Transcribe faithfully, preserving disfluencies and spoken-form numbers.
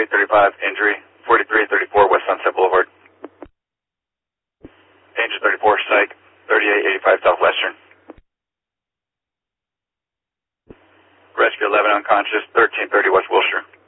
forty-three thirty-five, injury, forty-three thirty-four West Sunset Boulevard. Danger thirty-four, psych, thirty-eight eighty-five Southwestern. Rescue eleven unconscious, thirteen thirty West Wilshire.